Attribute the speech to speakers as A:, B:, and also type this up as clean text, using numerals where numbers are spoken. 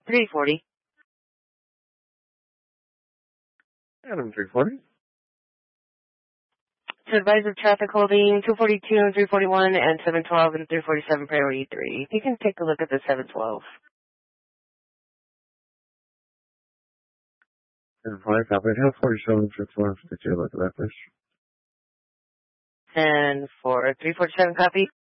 A: 340.
B: Adam 340.
A: To advise of traffic holding 242 and 341 and 712 and 347 priority 3. You can take a look at the 712.
B: 740, copy. Have 47 51, take a look at that, please.
A: And for 347 copy.